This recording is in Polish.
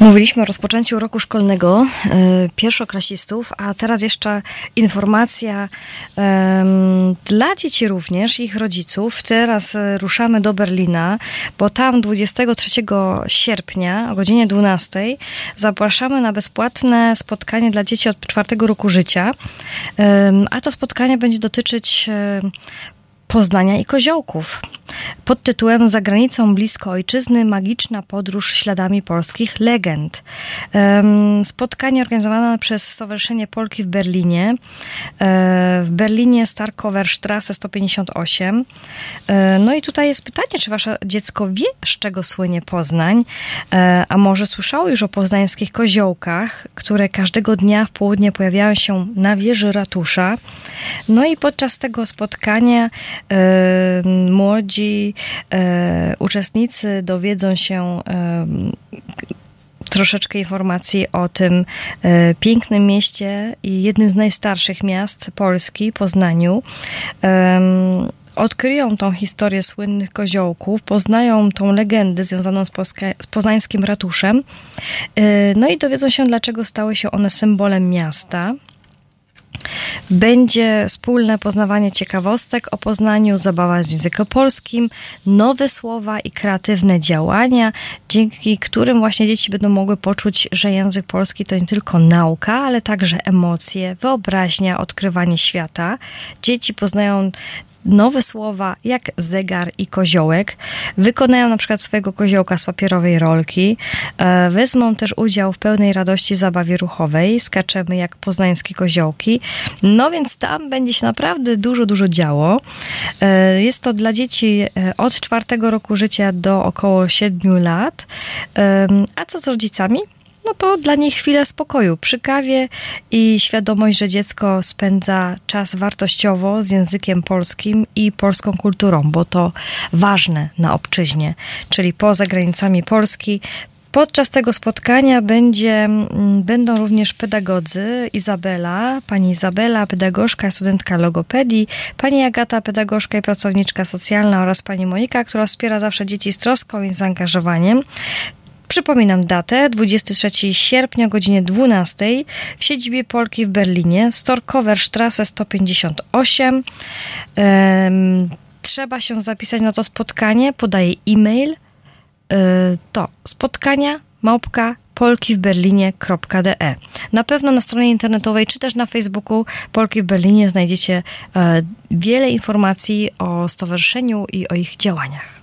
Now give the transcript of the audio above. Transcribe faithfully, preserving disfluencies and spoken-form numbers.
Mówiliśmy o rozpoczęciu roku szkolnego y, pierwszoklasistów, a teraz jeszcze informacja y, dla dzieci również, ich rodziców. Teraz y, ruszamy do Berlina, bo tam dwudziestego trzeciego sierpnia o godzinie dwunastej zapraszamy na bezpłatne spotkanie dla dzieci od czwartego roku życia, y, a to spotkanie będzie dotyczyć y, Poznania i Koziołków. Pod tytułem "Za granicą blisko ojczyzny. Magiczna podróż śladami polskich legend". Spotkanie organizowane przez Stowarzyszenie Polki w Berlinie. W Berlinie Starkower Strasse sto pięćdziesiąt osiem. No i tutaj jest pytanie, czy wasze dziecko wie, z czego słynie Poznań? A może słyszało już o poznańskich koziołkach, które każdego dnia w południe pojawiają się na wieży ratusza? No i podczas tego spotkania młodzi e, uczestnicy dowiedzą się e, troszeczkę informacji o tym e, pięknym mieście i jednym z najstarszych miast Polski, Poznaniu. E, Odkryją tą historię słynnych koziołków, poznają tą legendę związaną z, Polska, z poznańskim ratuszem, e, no i dowiedzą się, dlaczego stały się one symbolem miasta. Będzie wspólne poznawanie ciekawostek o Poznaniu, zabawa z językiem polskim, nowe słowa i kreatywne działania, dzięki którym właśnie dzieci będą mogły poczuć, że język polski to nie tylko nauka, ale także emocje, wyobraźnia, odkrywanie świata. Dzieci poznają nowe słowa jak zegar i koziołek. Wykonają na przykład swojego koziołka z papierowej rolki. E, wezmą też udział w pełnej radości zabawie ruchowej. Skaczemy jak poznańskie koziołki. No więc tam będzie się naprawdę dużo, dużo działo. E, jest to dla dzieci od czwartego roku życia do około siedmiu lat. E, a co z rodzicami? No to dla nich chwilę spokoju przy kawie i świadomość, że dziecko spędza czas wartościowo z językiem polskim i polską kulturą, bo to ważne na obczyźnie, czyli poza granicami Polski. Podczas tego spotkania będzie, będą również pedagodzy. Izabela, pani Izabela, pedagogzka, studentka logopedii, pani Agata, pedagogzka i pracowniczka socjalna oraz pani Monika, która wspiera zawsze dzieci z troską i zaangażowaniem. Przypominam datę, dwudziestego trzeciego sierpnia o godzinie dwunastej w siedzibie Polki w Berlinie, Starkower Strasse sto pięćdziesiąt osiem. Um, trzeba się zapisać na to spotkanie, podaję e-mail, y, to spotkania małpka polki w berlinie kropka de. Na pewno na stronie internetowej czy też na Facebooku Polki w Berlinie znajdziecie y, wiele informacji o stowarzyszeniu i o ich działaniach.